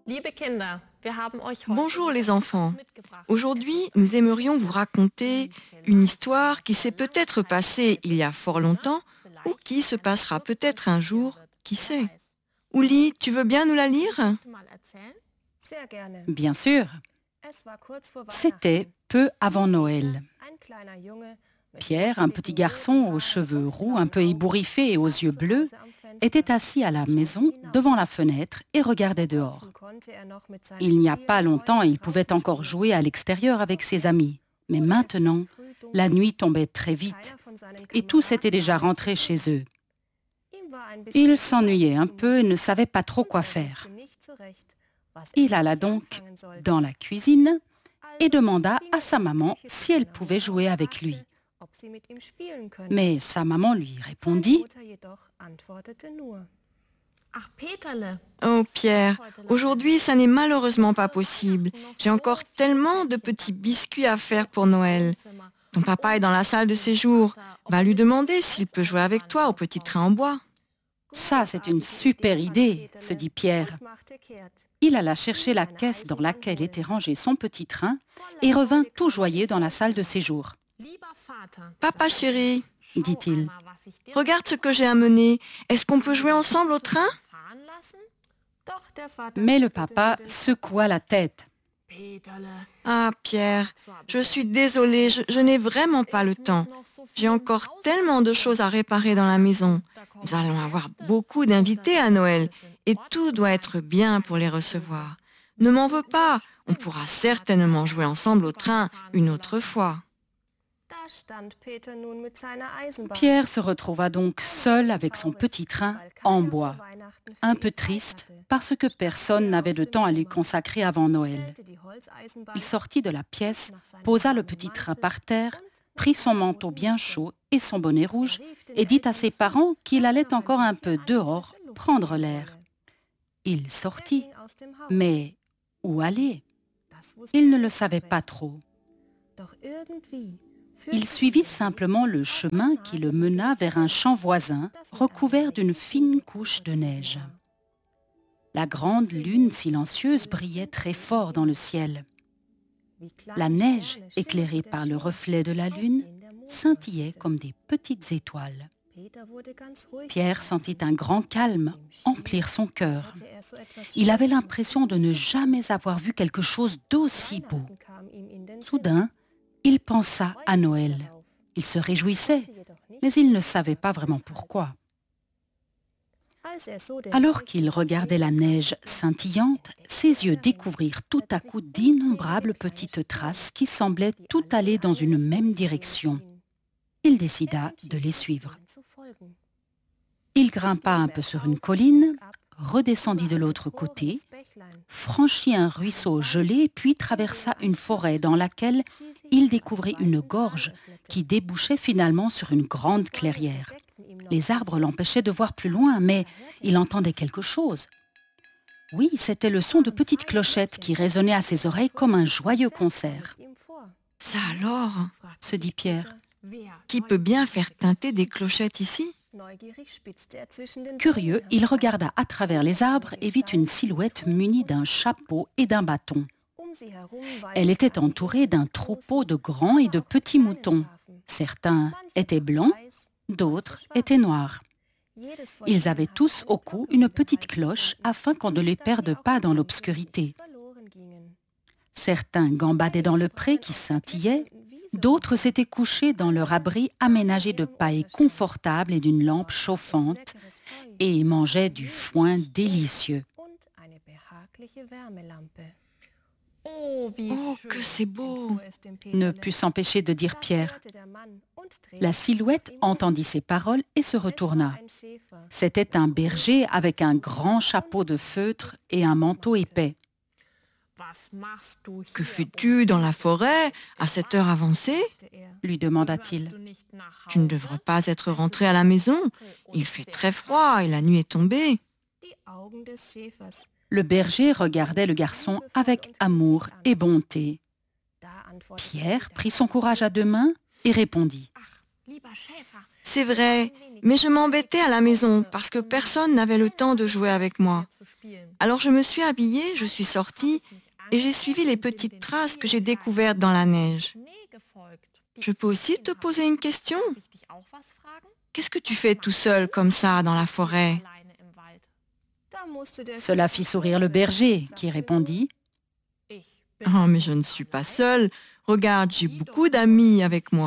Bonjour les enfants. Aujourd'hui, nous aimerions vous raconter une histoire qui s'est peut-être passée il y a fort longtemps ou qui se passera peut-être un jour, qui sait. Ouli, tu veux bien nous la lire? Sehr gerne. Bien sûr, Es war kurz vor c'était Weihnachten. peu avant Noël. Ein kleiner Junge mit Pierre, un petit garçon aux cheveux roux, un peu ébouriffé et aux yeux bleus, était assis à la maison devant la fenêtre et regardait dehors. Il n'y a pas longtemps, il pouvait encore jouer à l'extérieur avec ses amis. Mais maintenant, la nuit tombait très vite et tous étaient déjà rentrés chez eux. Il s'ennuyait un peu et ne savait pas trop quoi faire. Il alla donc dans la cuisine et demanda à sa maman si elle pouvait jouer avec lui. Mais sa maman lui répondit Oh Pierre, aujourd'hui ça n'est malheureusement pas possible. J'ai encore tellement de petits biscuits à faire pour Noël. Ton papa est dans la salle de séjour. Va lui demander s'il peut jouer avec toi au petit train en bois. « Ça, c'est une super idée », se dit Pierre. Il alla chercher la caisse dans laquelle était rangé son petit train et revint tout joyeux dans la salle de séjour. « Papa chéri, dit-il. regarde ce que j'ai amené. Est-ce qu'on peut jouer ensemble au train ?» Mais le papa secoua la tête. Ah Pierre, je suis désolée, je n'ai vraiment pas le temps. J'ai encore tellement de choses à réparer dans la maison. Nous allons avoir beaucoup d'invités à Noël et tout doit être bien pour les recevoir. Ne m'en veux pas, on pourra certainement jouer ensemble au train une autre fois. Pierre se retrouva donc seul avec son petit train en bois, un peu triste parce que personne n'avait de temps à lui consacrer avant Noël. Il sortit de la pièce, posa le petit train par terre, prit son manteau bien chaud et son bonnet rouge et dit à ses parents qu'il allait encore un peu dehors prendre l'air. Il sortit, mais où aller? Il ne le savait pas trop. Il suivit simplement le chemin qui le mena vers un champ voisin recouvert d'une fine couche de neige. La grande lune silencieuse brillait très fort dans le ciel. La neige, éclairée par le reflet de la lune, scintillait comme des petites étoiles. Pierre sentit un grand calme emplir son cœur. Il avait l'impression de ne jamais avoir vu quelque chose d'aussi beau. Soudain, il pensa à Noël. Il se réjouissait, mais il ne savait pas vraiment pourquoi. Alors qu'il regardait la neige scintillante, ses yeux découvrirent tout à coup d'innombrables petites traces qui semblaient toutes aller dans une même direction. Il décida de les suivre. Il grimpa un peu sur une colline, redescendit de l'autre côté, franchit un ruisseau gelé puis traversa une forêt dans laquelle il découvrit une gorge qui débouchait finalement sur une grande clairière. Les arbres l'empêchaient de voir plus loin, mais il entendait quelque chose. Oui, c'était le son de petites clochettes qui résonnaient à ses oreilles comme un joyeux concert. « Ça alors ?» se dit Pierre. « Qui peut bien faire tinter des clochettes ici ?» Curieux, il regarda à travers les arbres et vit une silhouette munie d'un chapeau et d'un bâton. Elle était entourée d'un troupeau de grands et de petits moutons. Certains étaient blancs, d'autres étaient noirs. Ils avaient tous au cou une petite cloche afin qu'on ne les perde pas dans l'obscurité. Certains gambadaient dans le pré qui scintillait, d'autres s'étaient couchés dans leur abri aménagé de paille confortable et d'une lampe chauffante et mangeaient du foin délicieux. Oh, que c'est beau !» ne put s'empêcher de dire Pierre. La silhouette entendit ces paroles et se retourna. C'était un berger avec un grand chapeau de feutre et un manteau épais. « Que fais-tu dans la forêt à cette heure avancée ?» lui demanda-t-il. « Tu ne devrais pas être rentré à la maison. Il fait très froid et la nuit est tombée. » Le berger regardait le garçon avec amour et bonté. Pierre prit son courage à deux mains et répondit. C'est vrai, mais je m'embêtais à la maison parce que personne n'avait le temps de jouer avec moi. Alors je me suis habillée, je suis sortie et j'ai suivi les petites traces que j'ai découvertes dans la neige. Je peux aussi te poser une question? Qu'est-ce que tu fais tout seul comme ça dans la forêt? Cela fit sourire le berger, qui répondit « Oh, mais je ne suis pas seule. Regarde, j'ai beaucoup d'amis avec moi. »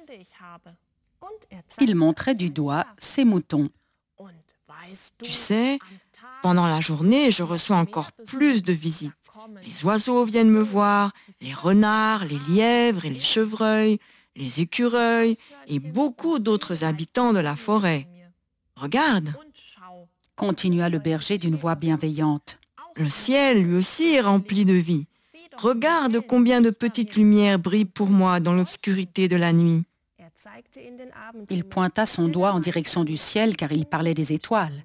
Il montrait du doigt ses moutons. Tu sais, pendant la journée, je reçois encore plus de visites. Les oiseaux viennent me voir, les renards, les lièvres et les chevreuils, les écureuils et beaucoup d'autres habitants de la forêt. Regarde, Continua le berger d'une voix bienveillante. le ciel lui aussi est rempli de vie. Regarde combien de petites lumières brillent pour moi dans l'obscurité de la nuit. Il pointa son doigt en direction du ciel car il parlait des étoiles.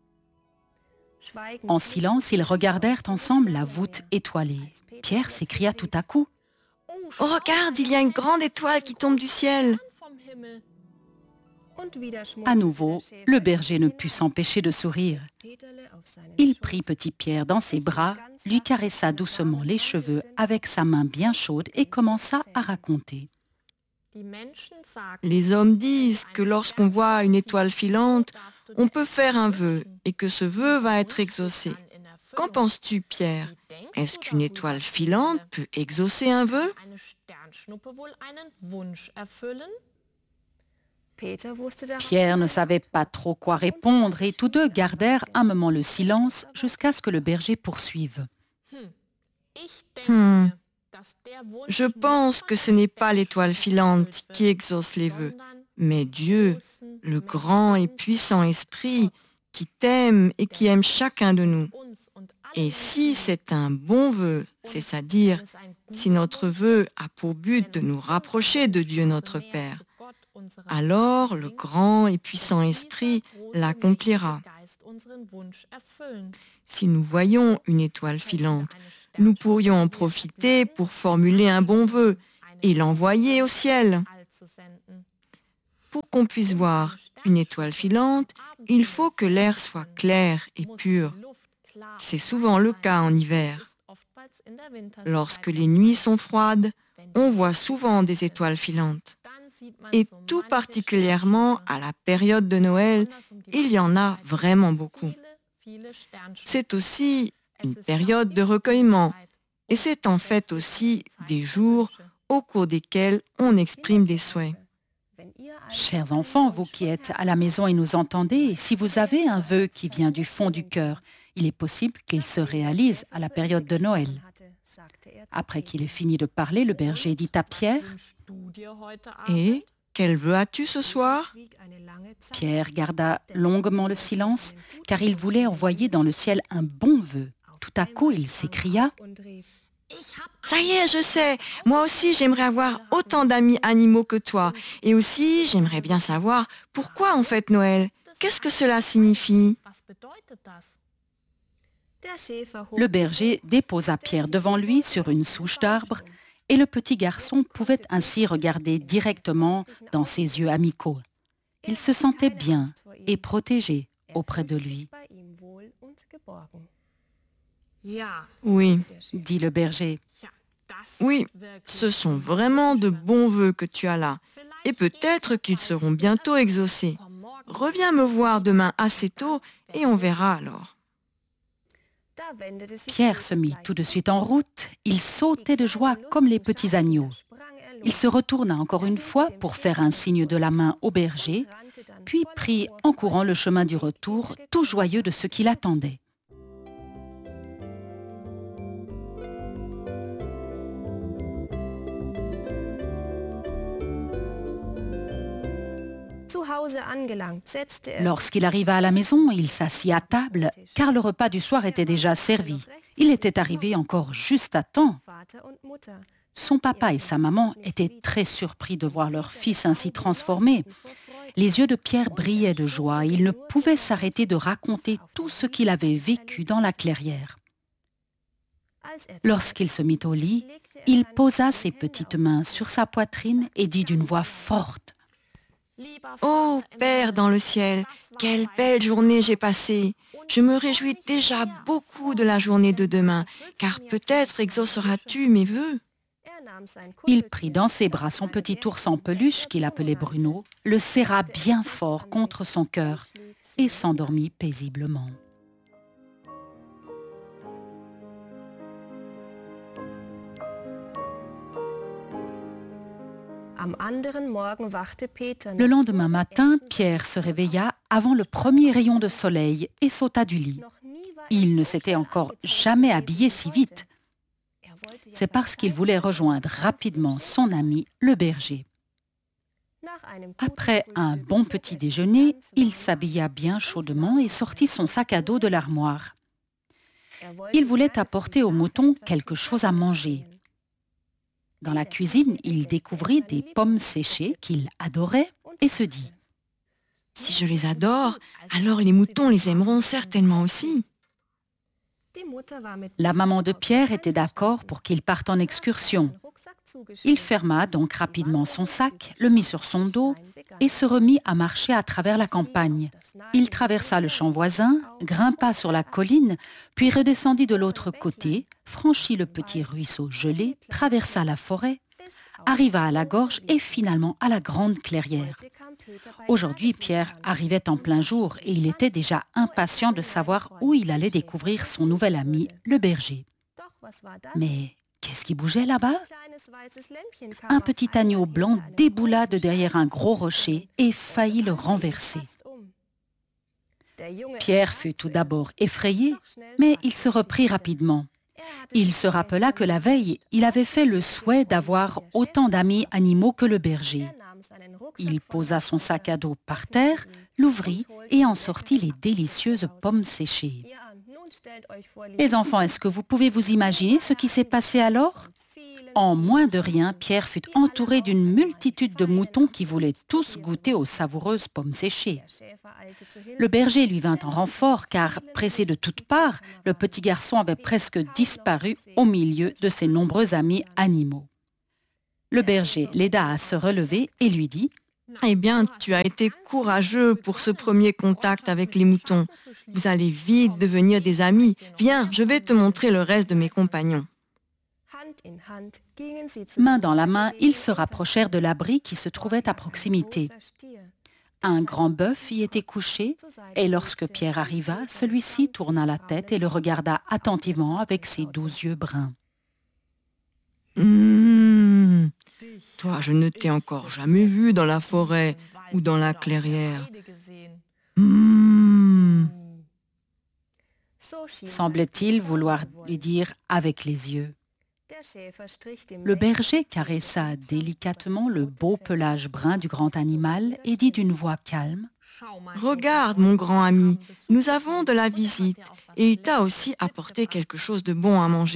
En silence, ils regardèrent ensemble la voûte étoilée. Pierre s'écria tout à coup. Oh, regarde, il y a une grande étoile qui tombe du ciel. À nouveau, le berger ne put s'empêcher de sourire. Il prit petit Pierre dans ses bras, lui caressa doucement les cheveux avec sa main bien chaude et commença à raconter. Les hommes disent que lorsqu'on voit une étoile filante, on peut faire un vœu et que ce vœu va être exaucé. Qu'en penses-tu, Pierre? Est-ce qu'une étoile filante peut exaucer un vœu? Pierre ne savait pas trop quoi répondre et tous deux gardèrent un moment le silence jusqu'à ce que le berger poursuive. Je pense que ce n'est pas l'étoile filante qui exauce les vœux, mais Dieu, le grand et puissant Esprit, qui t'aime et qui aime chacun de nous. Et si c'est un bon vœu, c'est-à-dire si notre vœu a pour but de nous rapprocher de Dieu notre Père, alors le grand et puissant Esprit l'accomplira. Si nous voyons une étoile filante, nous pourrions en profiter pour formuler un bon vœu et l'envoyer au ciel. Pour qu'on puisse voir une étoile filante, il faut que l'air soit clair et pur. C'est souvent le cas en hiver. Lorsque les nuits sont froides, on voit souvent des étoiles filantes. Et tout particulièrement à la période de Noël, il y en a vraiment beaucoup. C'est aussi une période de recueillement et c'est en fait aussi des jours au cours desquels on exprime des souhaits. Chers enfants, vous qui êtes à la maison et nous entendez, si vous avez un vœu qui vient du fond du cœur, il est possible qu'il se réalise à la période de Noël. Après qu'il ait fini de parler, le berger dit à Pierre « Et quel vœu as-tu ce soir ?» Pierre garda longuement le silence, car il voulait envoyer dans le ciel un bon vœu. Tout à coup, il s'écria « Ça y est, je sais, moi aussi j'aimerais avoir autant d'amis animaux que toi. Et aussi, j'aimerais bien savoir pourquoi on fête Noël. Qu'est-ce que cela signifie ?» Le berger déposa Pierre devant lui sur une souche d'arbre et le petit garçon pouvait ainsi regarder directement dans ses yeux amicaux. Il se sentait bien et protégé auprès de lui. Oui, Dit le berger. oui, ce sont vraiment de bons vœux que tu as là. Et peut-être qu'ils seront bientôt exaucés. Reviens me voir demain assez tôt et on verra alors. Pierre se mit tout de suite en route. Il sautait de joie comme les petits agneaux. Il se retourna encore une fois pour faire un signe de la main au berger, puis prit en courant le chemin du retour, tout joyeux de ce qui l'attendait. Lorsqu'il arriva à la maison, il s'assit à table, car le repas du soir était déjà servi. Il était arrivé encore juste à temps. Son papa et sa maman étaient très surpris de voir leur fils ainsi transformé. Les yeux de Pierre brillaient de joie et il ne pouvait s'arrêter de raconter tout ce qu'il avait vécu dans la clairière. Lorsqu'il se mit au lit, il posa ses petites mains sur sa poitrine et dit d'une voix forte Ô Père dans le ciel, quelle belle journée j'ai passée. Je me réjouis déjà beaucoup de la journée de demain, car peut-être exauceras-tu mes vœux. Il prit dans ses bras son petit ours en peluche qu'il appelait Bruno, le serra bien fort contre son cœur et s'endormit paisiblement. Le lendemain matin, Pierre se réveilla avant le premier rayon de soleil et sauta du lit. Il ne s'était encore jamais habillé si vite. C'est parce qu'il voulait rejoindre rapidement son ami, le berger. Après un bon petit déjeuner, il s'habilla bien chaudement et sortit son sac à dos de l'armoire. Il voulait apporter aux moutons quelque chose à manger. Dans la cuisine, il découvrit des pommes séchées qu'il adorait et se dit « Si je les adore, alors les moutons les aimeront certainement aussi. » La maman de Pierre était d'accord pour qu'il parte en excursion. Il ferma donc rapidement son sac, le mit sur son dos et se remit à marcher à travers la campagne. Il traversa le champ voisin, grimpa sur la colline, puis redescendit de l'autre côté, franchit le petit ruisseau gelé, traversa la forêt, arriva à la gorge et finalement à la grande clairière. Aujourd'hui, Pierre arrivait en plein jour et il était déjà impatient de savoir où il allait découvrir son nouvel ami, le berger. Mais qu'est-ce qui bougeait là-bas? Un petit agneau blanc déboula de derrière un gros rocher et faillit le renverser. Pierre fut tout d'abord effrayé, mais il se reprit rapidement. Il se rappela que la veille, il avait fait le souhait d'avoir autant d'amis animaux que le berger. Il posa son sac à dos par terre, l'ouvrit et en sortit les délicieuses pommes séchées. Les enfants, est-ce que vous pouvez vous imaginer ce qui s'est passé alors? En moins de rien, Pierre fut entouré d'une multitude de moutons qui voulaient tous goûter aux savoureuses pommes séchées. Le berger lui vint en renfort car, pressé de toutes parts, le petit garçon avait presque disparu au milieu de ses nombreux amis animaux. Le berger l'aida à se relever et lui dit « Eh bien, tu as été courageux pour ce premier contact avec les moutons. Vous allez vite devenir des amis. Viens, je vais te montrer le reste de mes compagnons. » Main dans la main, ils se rapprochèrent de l'abri qui se trouvait à proximité. Un grand bœuf y était couché et lorsque Pierre arriva, celui-ci tourna la tête et le regarda attentivement avec ses doux yeux bruns. Toi, je ne t'ai encore jamais vu dans la forêt ou dans la clairière. Semblait-il vouloir lui dire avec les yeux. Le berger caressa délicatement le beau pelage brun du grand animal et dit d'une voix calme « Regarde, mon grand ami, nous avons de la visite et il t'a aussi apporté quelque chose de bon à manger. »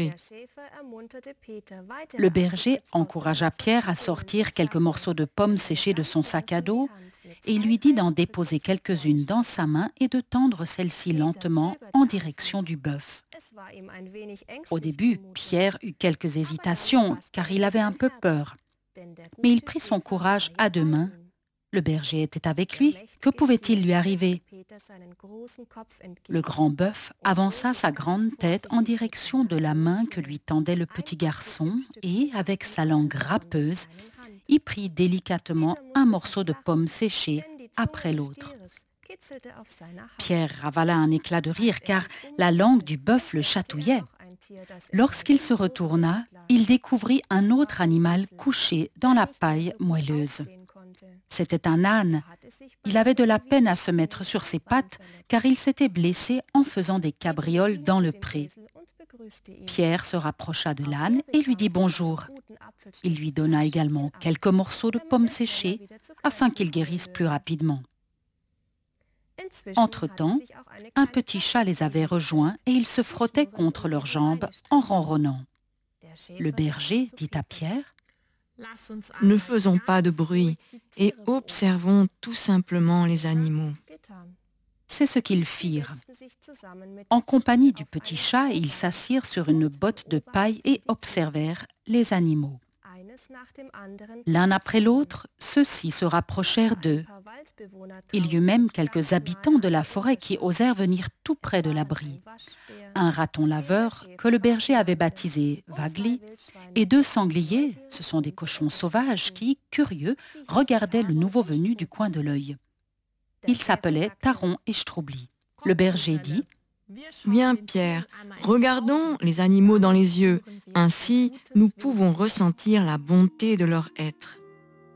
Le berger encouragea Pierre à sortir quelques morceaux de pommes séchées de son sac à dos et lui dit d'en déposer quelques-unes dans sa main et de tendre celles-ci lentement en direction du bœuf. Au début, Pierre eut quelques hésitations car il avait un peu peur. Mais il prit son courage à deux mains. Le berger était avec lui. Que pouvait-il lui arriver? Le grand bœuf avança sa grande tête en direction de la main que lui tendait le petit garçon et, avec sa langue râpeuse, y prit délicatement un morceau de pomme séchée après l'autre. Pierre ravala un éclat de rire car la langue du bœuf le chatouillait. Lorsqu'il se retourna, il découvrit un autre animal couché dans la paille moelleuse. C'était un âne. Il avait de la peine à se mettre sur ses pattes car il s'était blessé en faisant des cabrioles dans le pré. Pierre se rapprocha de l'âne et lui dit bonjour. Il lui donna également quelques morceaux de pommes séchées afin qu'il guérisse plus rapidement. Entre-temps, un petit chat les avait rejoints et ils se frottaient contre leurs jambes en ronronnant. Le berger dit à Pierre « Ne faisons pas de bruit et observons tout simplement les animaux. » C'est ce qu'ils firent. En compagnie du petit chat, ils s'assirent sur une botte de paille et observèrent les animaux. L'un après l'autre, ceux-ci se rapprochèrent d'eux. Il y eut même quelques habitants de la forêt qui osèrent venir tout près de l'abri. Un raton laveur que le berger avait baptisé Wagli et 2 sangliers, ce sont des cochons sauvages qui, curieux, regardaient le nouveau venu du coin de l'œil. Ils s'appelaient Taron et Stroubli. Le berger dit: Viens, Pierre, regardons les animaux dans les yeux. Ainsi, nous pouvons ressentir la bonté de leur être.